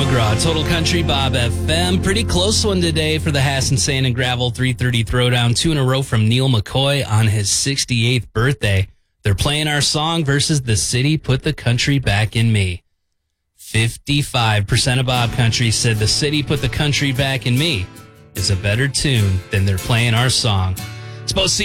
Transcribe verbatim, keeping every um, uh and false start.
McGraw, Total Country, Bob F M. Pretty close one today for the Hassan Sand and Gravel three thirty Throwdown. Two in a row from Neil McCoy on his sixty-eighth birthday. They're playing our song versus The City Put the Country Back in Me. fifty-five percent of Bob Country said The City Put the Country Back in Me is a better tune than they're playing our song. It's supposed to